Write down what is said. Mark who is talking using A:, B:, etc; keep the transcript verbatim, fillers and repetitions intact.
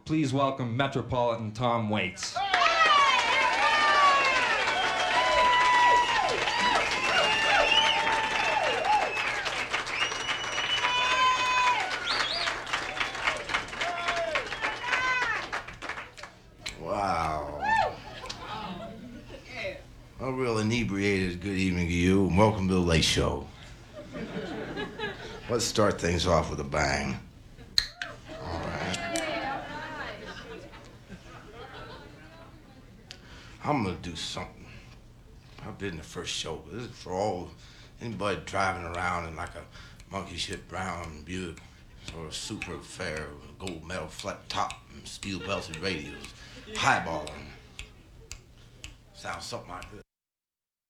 A: Please welcome Metropolitan Tom Waits.
B: Wow. A real inebriated good evening to you, and welcome to the Late Show. Let's start things off with a bang. All right. I'm gonna do something. I've been the first show, but this is for all anybody driving around in like a monkey shit brown Buick or a super fair gold metal flat top and steel belted radios, highballing. Sounds something like this.